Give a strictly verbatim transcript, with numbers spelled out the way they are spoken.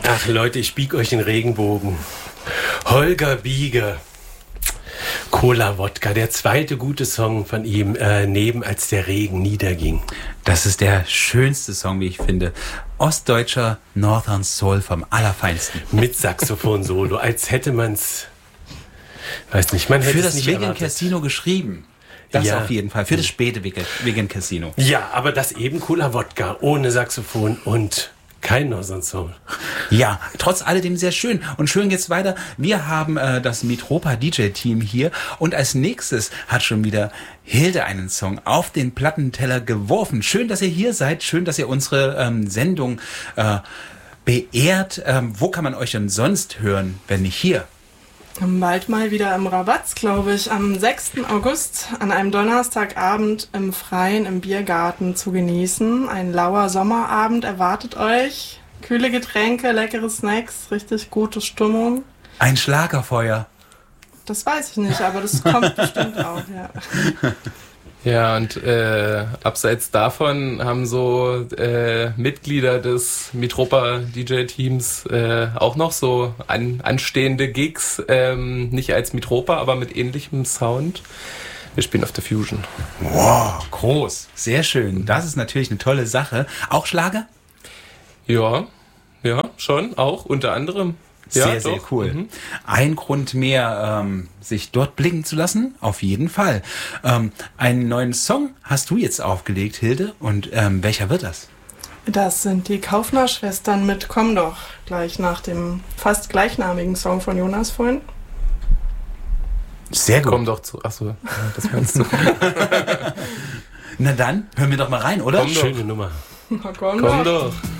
Ach Leute, ich bieg euch den Regenbogen. Holger Bieger. Cola Wodka, der zweite gute Song von ihm, äh, neben Als der Regen niederging. Das ist der schönste Song, wie ich finde. Ostdeutscher Northern Soul vom Allerfeinsten. Mit Saxophon-Solo, als hätte man's, weiß nicht, man hätte Für es das nicht Vegan erwartet. Casino geschrieben. Das Ja. auf jeden Fall. Für das späte Vegan Casino. Ja, aber das eben Cola Wodka, ohne Saxophon und kein Northern Soul. Ja, trotz alledem sehr schön. Und schön geht's weiter. Wir haben äh, das Mitropa D J-Team hier. Und als nächstes hat schon wieder Hilde einen Song auf den Plattenteller geworfen. Schön, dass ihr hier seid. Schön, dass ihr unsere ähm, Sendung äh, beehrt. Ähm, wo kann man euch denn sonst hören, wenn nicht hier? Bald mal wieder im Rabatz, glaube ich, am sechsten August an einem Donnerstagabend im Freien im Biergarten zu genießen. Ein lauer Sommerabend erwartet euch. Kühle Getränke, leckere Snacks, richtig gute Stimmung. Ein Schlagerfeuer. Das weiß ich nicht, aber das kommt bestimmt auch, ja. Ja, und äh, abseits davon haben so äh, Mitglieder des Mitropa D J-Teams äh, auch noch so an, anstehende Gigs, ähm, nicht als Mitropa, aber mit ähnlichem Sound. Wir spielen auf der Fusion. Wow, groß. Sehr schön. Das ist natürlich eine tolle Sache. Auch Schlager? Ja, ja, schon, auch, unter anderem. Sehr, Ja, sehr doch. cool. Mhm. Ein Grund mehr, ähm, sich dort blicken zu lassen, auf jeden Fall. Ähm, einen neuen Song hast du jetzt aufgelegt, Hilde. Und ähm, welcher wird das? Das sind die Kaufner-Schwestern mit Komm doch, gleich nach dem fast gleichnamigen Song von Jonas vorhin. Sehr gut. Komm doch zu. Achso, ja, das meinst du. Na dann, hören wir doch mal rein, oder? Komm doch. Schöne Nummer. Na, komm Komm doch. doch.